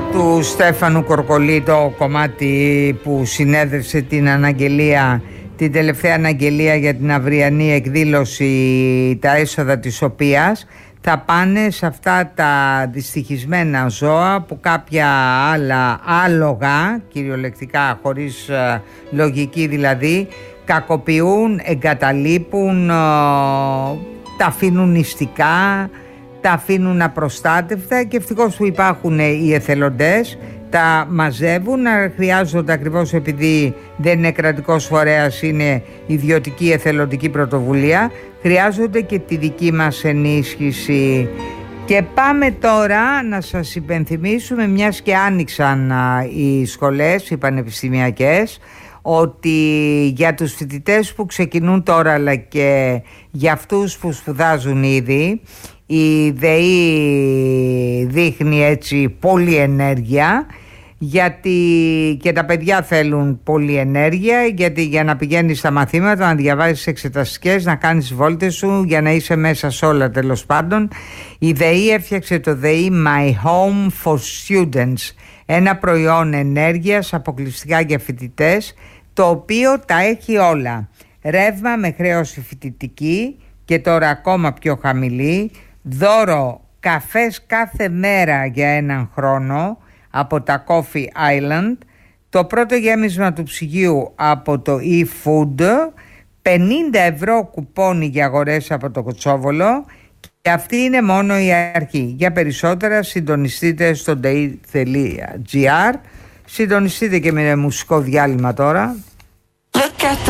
του Στέφανου Κορκολή, το κομμάτι που συνέδευσε την αναγγελία, την τελευταία αναγγελία για την αυριανή εκδήλωση, τα έσοδα της οποίας θα πάνε σε αυτά τα δυστυχισμένα ζώα που κάποια άλλα άλογα, κυριολεκτικά χωρίς λογική δηλαδή, κακοποιούν, εγκαταλείπουν, τα αφήνουν νηστικά, τα αφήνουν απροστάτευτα, και ευτυχώς που υπάρχουν οι εθελοντές, τα μαζεύουν. Χρειάζονται, ακριβώς επειδή δεν είναι κρατικός φορέας, είναι ιδιωτική εθελοντική πρωτοβουλία, χρειάζονται και τη δική μας ενίσχυση. Και πάμε τώρα να σας υπενθυμίσουμε, μιας και άνοιξαν οι σχολές, οι πανεπιστημιακές, ότι για τους φοιτητές που ξεκινούν τώρα, αλλά και για αυτούς που σπουδάζουν ήδη, η ΔΕΗ δείχνει έτσι πολλή ενέργεια, γιατί και τα παιδιά θέλουν πολλή ενέργεια, γιατί για να πηγαίνεις στα μαθήματα, να διαβάζεις εξεταστικές, να κάνεις βόλτες σου, για να είσαι μέσα σε όλα, τέλος πάντων, η ΔΕΗ έφτιαξε το ΔΕΗ My Home for Students, ένα προϊόν ενέργειας αποκλειστικά για φοιτητές, το οποίο τα έχει όλα: ρεύμα με χρέωση φοιτητική και τώρα ακόμα πιο χαμηλή, δώρο καφές κάθε μέρα για έναν χρόνο από τα Coffee Island, το πρώτο γέμισμα του ψυγείου από το eFood, 50 ευρώ κουπόνι για αγορές από το Κοτσόβολο, και αυτή είναι μόνο η αρχή. Για περισσότερα συντονιστείτε στο dei.gr. Συντονιστείτε και με μουσικό διάλειμμα τώρα. Look at the